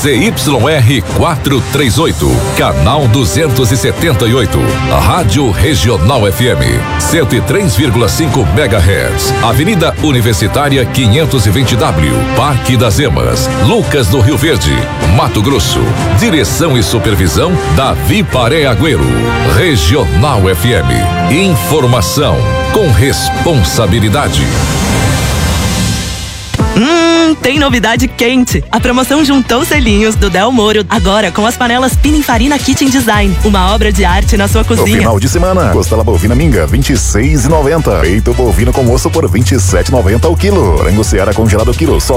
ZYR 438, canal 278. Rádio Regional FM, 103,5 MHz. Avenida Universitária 520W, Parque das Emas, Lucas do Rio Verde, Mato Grosso. Direção e supervisão Davi Paré Agüero. Regional FM. Informação com responsabilidade. Tem novidade quente. A promoção juntou selinhos do Del Moro, agora com as panelas Pininfarina Kitchen Design. Uma obra de arte na sua cozinha. No final de semana, costela bovina minga, R$26,90. Peito bovino com osso por R$27,90 o quilo. Frango Seara congelado quilo, só